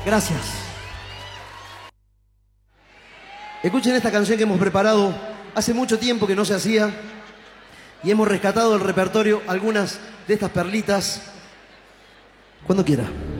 Gracias. Escuchen esta canción que hemos preparado hace mucho tiempo que no se hacía y hemos rescatado del repertorio algunas de estas perlitas. Cuando quiera.